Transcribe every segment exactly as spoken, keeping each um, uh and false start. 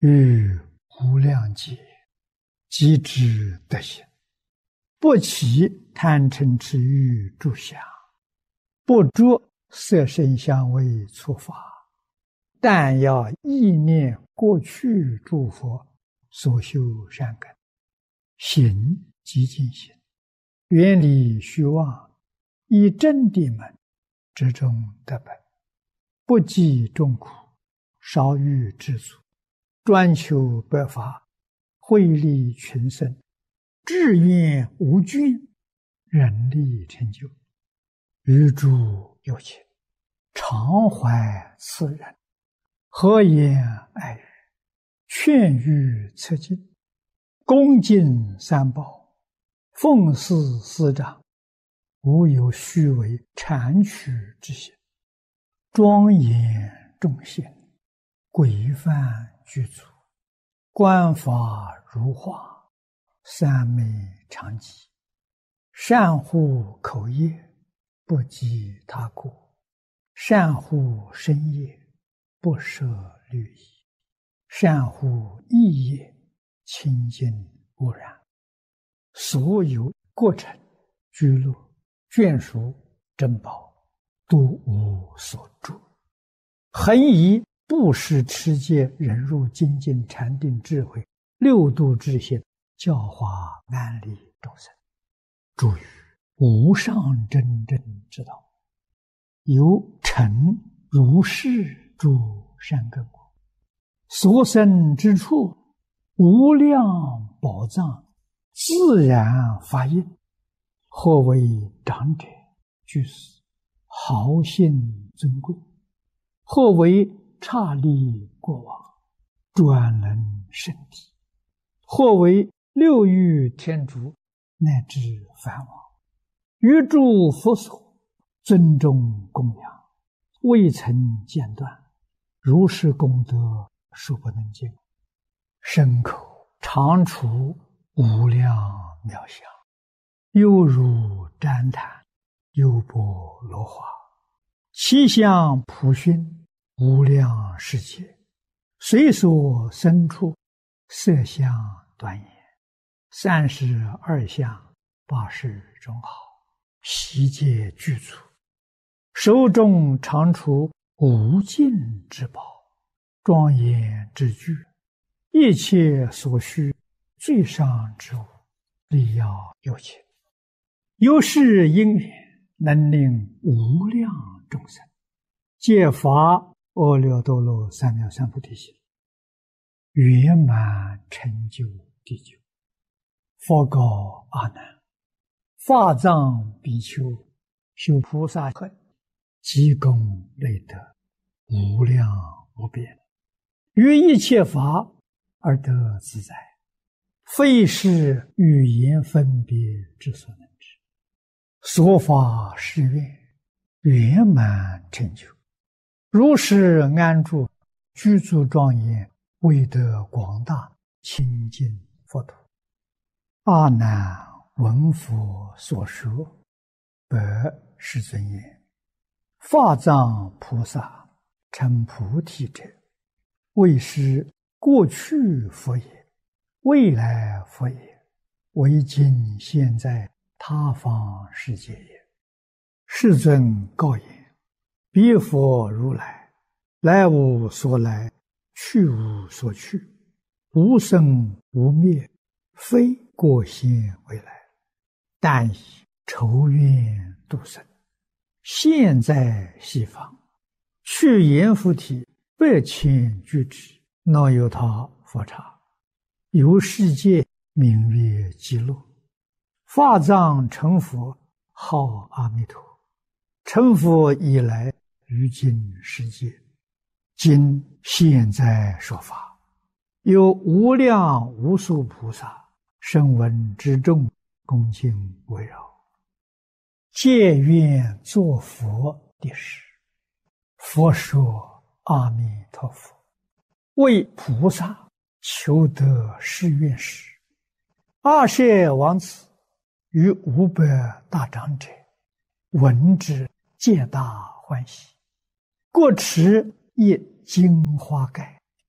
于无量劫，即知德行，不起贪嗔痴欲诸想，不着色声香味触法，但要意念过去诸佛所修善根，行即净行，远离虚妄，以真谛门，之中得本，不计众苦，少欲知足，专求百法，惠利群生，志愿无倦，人力成就，与诸有情，常怀慈仁，和颜爱语，劝喻策进，恭敬三宝，奉事师长，无有虚伪谄曲之心，庄严众贤，规范具足，观法如画，三昧常寂，善护口业，不及他过，善护身业，不舍律仪，善护意业，清净无染，所有过程居乐眷属珍宝，都无所著，恒以布施持戒忍辱精进禅定智慧六度之心，教化安利众生，诸于无上真正之道，有成如是诸善根果，所生之处，无量宝藏自然发应，或为长者居士，豪信尊贵，或为刹利过往，专能圣体，或为六欲天竺，乃至梵王，于诸佛所尊重供养，未曾间断，如是功德数不能尽，身口常处无量妙相，犹如旃檀，优波罗花，其相普熏，无量世界，随所生处，色相端严，三十二相，八十种好，悉皆具足，手中常处无尽之宝，庄严之具，一切所需最上之物，利要有情，有是因缘，能令无量众生皆发阿耨多罗三藐三菩提心，圆满成就地久。佛告阿难：法藏比丘修菩萨恨，积功累德，无量无边，于一切法而得自在，非是语言分别之所能知。所发誓愿，圆满成就，如是安住，居住庄严，为得广大清净佛土。阿难闻佛所说，白世尊言：法藏菩萨成菩提者，为是过去佛也，未来佛也，为今现在他方世界也。世尊告言：彼佛如来，来无所来，去无所去，无生无灭，非过现未来，但以筹愿度生，现在西方，去阎浮提百千俱胝，能有他佛刹，由世界名曰极乐。法藏成佛，号阿弥陀，成佛以来，于今世界，今现在说法，有无量无数菩萨声闻之众，恭敬围绕，皆愿作佛的事。佛说阿弥陀佛，为菩萨求得誓愿时，阿舍王子与五百大长者闻之，皆大欢喜，各持一金花盖，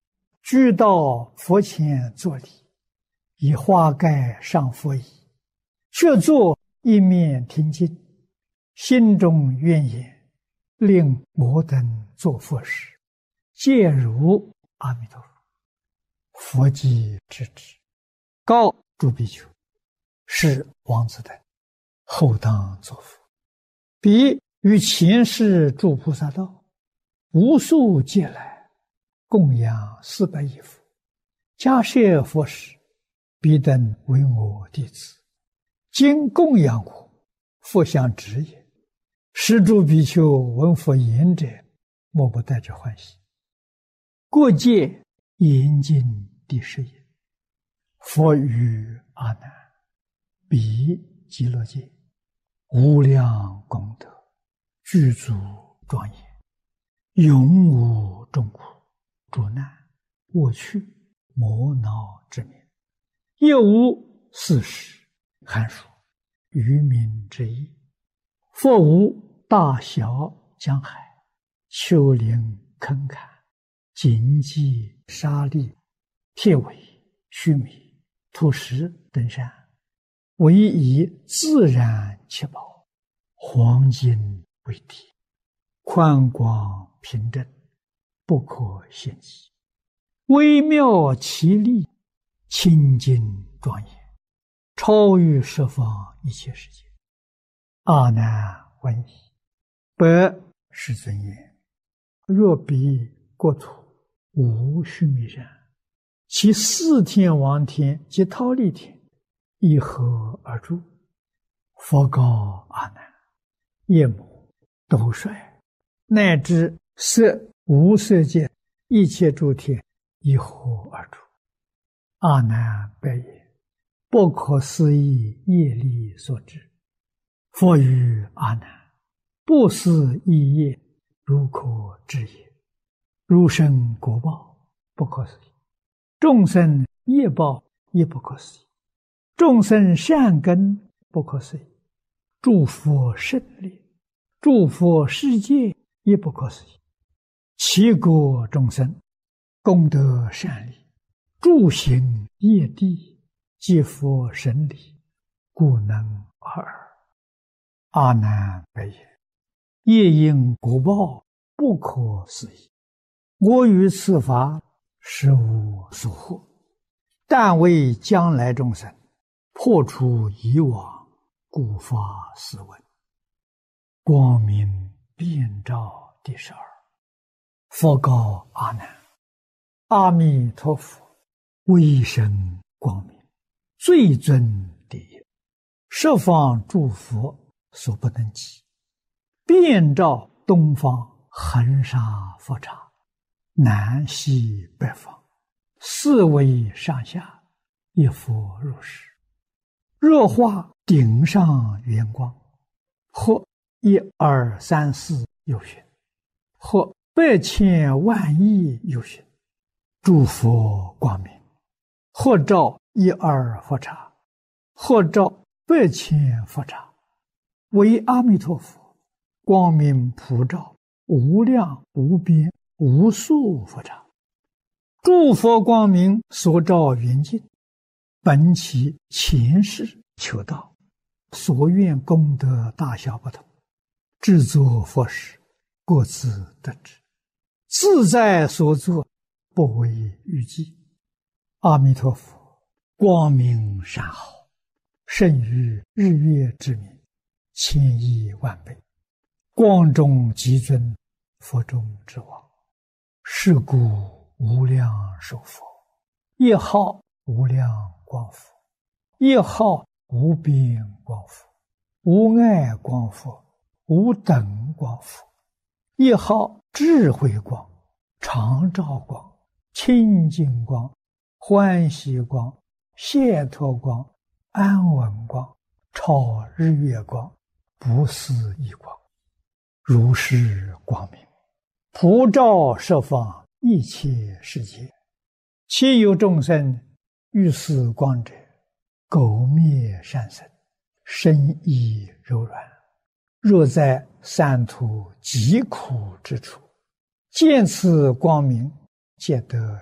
具到佛前作礼，以花盖上佛椅，却坐一面听经，心中愿言，令我等做佛时，皆如阿弥陀佛。佛即知之，告诸比丘：是王子等，后当作佛。彼于前世诸菩萨道，无数劫来，供养四百亿佛，迦叶佛时，彼等为我弟子，今供养我，佛相指也。是诸比丘闻佛言者，莫不带着欢喜。过界严经第十页，佛语阿难：彼极乐界，无量功德，具足庄严，永无众苦、诸难、恶趣、魔恼之名，亦无四时、寒暑、愚民之意。佛无大小江海、丘陵坑坎、荆棘沙砾、铁苇须弥、土石等山，唯以自然七宝，黄金为体，宽广平正，不可限计，微妙奇丽，清净庄严，超于十方一切世界。阿难闻已，白世尊言：若彼国土无须弥山，其四天王天及忉利天，以何而住？佛告阿难：夜幕、斗率，乃至色无色界一切诸天，以何而住？阿难白言：不可思议业力所致。佛语阿难：不思议业，如可知也。如生果报，不可思议；众生业报，也不可思议；众生善根，不可思议；诸佛胜利，诸佛世界，也不可思议。其国众生，功德善利，诸行业地，皆佛神理，故能尔。阿难白言：业因果报，不可思议。我于此法，实无所获，但为将来众生破除以往，故发斯文。光明遍照第十二。佛告阿难：阿弥陀佛，威神光明，最尊第一，十方诸佛所不能及，遍照东方恒沙佛刹，南西北方，四维上下，一佛如是。若化顶上圆光，或一二三四有寻，或百千万亿有寻，诸佛光明，或照一二佛刹，或照百千佛刹，为阿弥陀佛光明普照无量无边无数佛刹。诸佛光明所照圆镜，本其前世求道，所愿功德大小不同，制作佛时，各自得知，自在所作，不为预计。阿弥陀佛光明善好，胜于日月之明，千亿万倍，光中极尊，佛中之王。是故无量寿佛，一号无量光佛，一号无边光佛，无碍光佛，无等光佛，一号智慧光、常照光、清净光、欢喜光、解脱光、安稳光、超日月光、不思议光。如是光明，普照十方一切世界。其有众生遇此光者，苟灭善身，身意柔软。若在三途极苦之处，见此光明，皆得